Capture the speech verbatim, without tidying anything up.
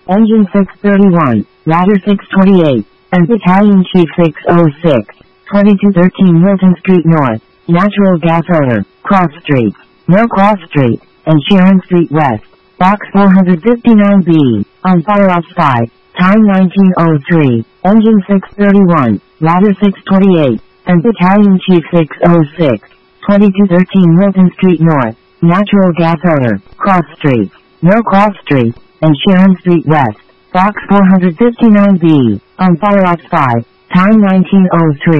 Engine six thirty-one, Ladder six twenty-eight, and Battalion Chief six oh six, twenty-two thirteen Milton Street North, Natural Gas Owner, Cross Street, No Cross Street, and Sharon Street West, Box four fifty-nine B, on fire off spy, time nineteen oh three, Engine six thirty-one, Ladder six twenty-eight, and Battalion Chief six oh six, twenty-two thirteen Milton Street North, Natural Gas Owner, Cross Street, No Cross Street, and Sharon Street West, Box four fifty-nine B, on fire off spy, time nineteen oh three.